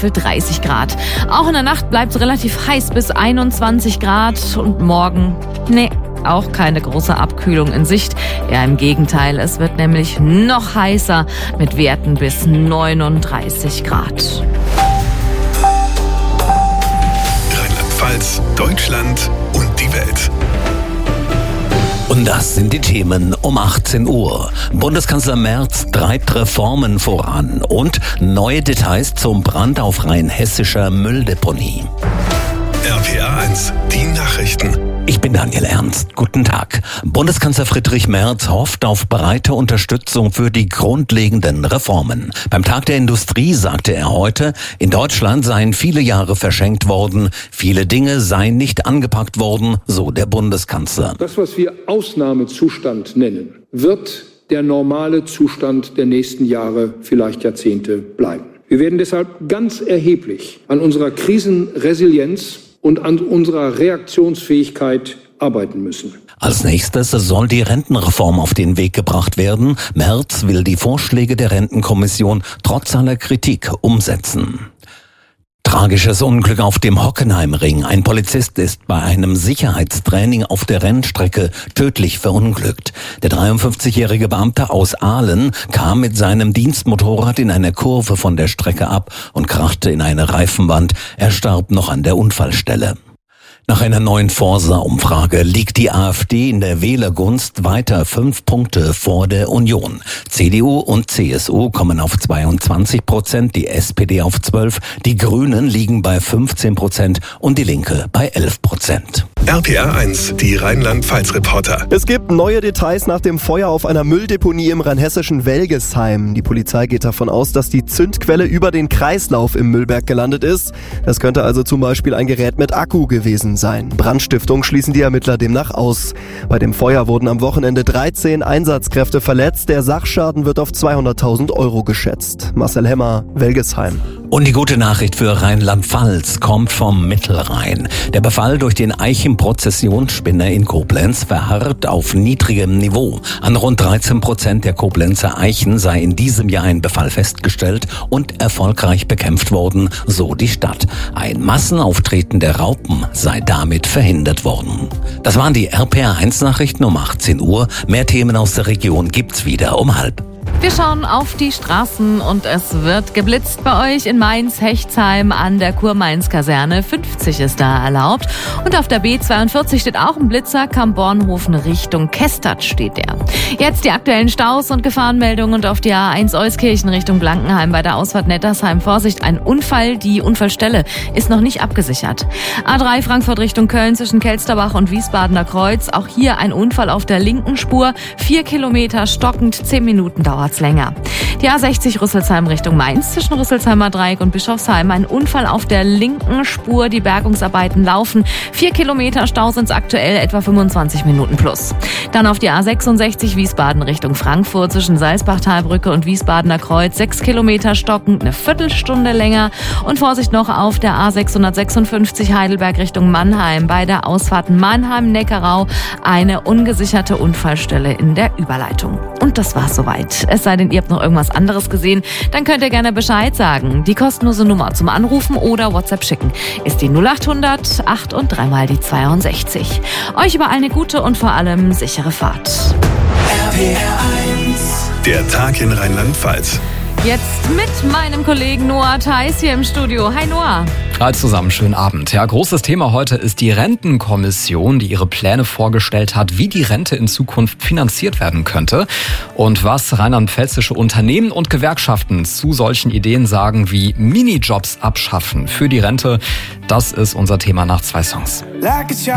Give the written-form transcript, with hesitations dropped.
Eifel 30 Grad. Auch in der Nacht bleibt es relativ heiß bis 21 Grad und morgen, auch keine große Abkühlung in Sicht. Ja, im Gegenteil, es wird nämlich noch heißer mit Werten bis 39 Grad. Rheinland-Pfalz, Deutschland und die Welt. Und das sind die Themen um 18 Uhr. Bundeskanzler Merz treibt Reformen voran und neue Details zum Brand auf rheinhessischer Mülldeponie. RPA 1, die Nachrichten. Ich bin Daniel Ernst. Guten Tag. Bundeskanzler Friedrich Merz hofft auf breite Unterstützung für die grundlegenden Reformen. Beim Tag der Industrie sagte er heute, in Deutschland seien viele Jahre verschenkt worden, viele Dinge seien nicht angepackt worden, so der Bundeskanzler. Das, was wir Ausnahmezustand nennen, wird der normale Zustand der nächsten Jahre, vielleicht Jahrzehnte bleiben. Wir werden deshalb ganz erheblich an unserer Krisenresilienz und an unserer Reaktionsfähigkeit arbeiten müssen. Als nächstes soll die Rentenreform auf den Weg gebracht werden. Merz will die Vorschläge der Rentenkommission trotz aller Kritik umsetzen. Tragisches Unglück auf dem Hockenheimring. Ein Polizist ist bei einem Sicherheitstraining auf der Rennstrecke tödlich verunglückt. Der 53-jährige Beamte aus Aalen kam mit seinem Dienstmotorrad in einer Kurve von der Strecke ab und krachte in eine Reifenwand. Er starb noch an der Unfallstelle. Nach einer neuen Forsa-Umfrage liegt die AfD in der Wählergunst weiter 5 Punkte vor der Union. CDU und CSU kommen auf 22%, die SPD auf 12%, die Grünen liegen bei 15% und die Linke bei 11%. RPA 1, die Rheinland-Pfalz-Reporter. Es gibt neue Details nach dem Feuer auf einer Mülldeponie im rheinhessischen Welgesheim. Die Polizei geht davon aus, dass die Zündquelle über den Kreislauf im Müllberg gelandet ist. Das könnte also zum Beispiel ein Gerät mit Akku gewesen sein. Brandstiftung schließen die Ermittler demnach aus. Bei dem Feuer wurden am Wochenende 13 Einsatzkräfte verletzt. Der Sachschaden wird auf 200.000 € geschätzt. Marcel Hemmer, Welgesheim. Und die gute Nachricht für Rheinland-Pfalz kommt vom Mittelrhein. Der Befall durch den Eichenprozessionsspinner in Koblenz verharrt auf niedrigem Niveau. An rund 13% der Koblenzer Eichen sei in diesem Jahr ein Befall festgestellt und erfolgreich bekämpft worden, so die Stadt. Ein Massenauftreten der Raupen sei damit verhindert worden. Das waren die RPA 1 Nachrichten um 18 Uhr. Mehr Themen aus der Region gibt's wieder um 12:30. Wir schauen auf die Straßen und es wird geblitzt bei euch in Mainz-Hechtsheim an der Kurmainz-Kaserne. 50 ist da erlaubt. Und auf der B42 steht auch ein Blitzer. Kamp-Bornhofen Richtung Kestert steht der. Jetzt die aktuellen Staus und Gefahrenmeldungen und auf die A1 Euskirchen Richtung Blankenheim bei der Ausfahrt Nettersheim. Vorsicht, ein Unfall. Die Unfallstelle ist noch nicht abgesichert. A3 Frankfurt Richtung Köln zwischen Kelsterbach und Wiesbadener Kreuz. Auch hier ein Unfall auf der linken Spur. 4 Kilometer stockend, 10 Minuten dauert's länger. Die A60 Rüsselsheim Richtung Mainz zwischen Rüsselsheimer Dreieck und Bischofsheim. Ein Unfall auf der linken Spur. Die Bergungsarbeiten laufen. 4 Kilometer Stau sind's aktuell, etwa 25 Minuten plus. Dann auf die A66 Wiesbaden Richtung Frankfurt zwischen Salzbachtalbrücke und Wiesbadener Kreuz. 6 Kilometer stockend, eine Viertelstunde länger. Und Vorsicht noch auf der A656 Heidelberg Richtung Mannheim. Bei der Ausfahrt Mannheim-Neckarau eine ungesicherte Unfallstelle in der Überleitung. Und das war's soweit. Es sei denn, ihr habt noch irgendwas anderes gesehen, dann könnt ihr gerne Bescheid sagen. Die kostenlose Nummer zum Anrufen oder WhatsApp schicken ist die 0800 8 und 3 mal die 62. Euch überall eine gute und vor allem sichere Fahrt. RPR 1, der Tag in Rheinland-Pfalz. Jetzt mit meinem Kollegen Noah Theis hier im Studio. Hi Noah. Hi zusammen, schönen Abend. Ja, großes Thema heute ist die Rentenkommission, die ihre Pläne vorgestellt hat, wie die Rente in Zukunft finanziert werden könnte und was rheinland-pfälzische Unternehmen und Gewerkschaften zu solchen Ideen sagen wie Minijobs abschaffen für die Rente. Das ist unser Thema nach 2 Songs.